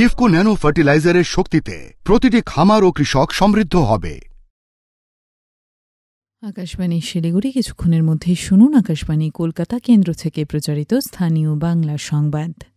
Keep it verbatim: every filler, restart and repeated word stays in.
IFFCO nano ফার্টিলাইজারের শক্তিতে প্রতিটি খামার ও কৃষক সমৃদ্ধ হবে। আকাশবাণী শিলিগুড়ি। কিছুক্ষণের মধ্যেই শুনুন আকাশবাণী কলকাতা কেন্দ্র থেকে প্রচারিত স্থানীয় বাংলা সংবাদ।